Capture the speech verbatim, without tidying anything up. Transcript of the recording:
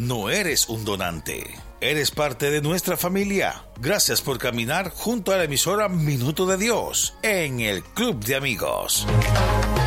no eres un donante. Eres parte de nuestra familia. Gracias por caminar junto a la emisora Minuto de Dios en el Club de Amigos.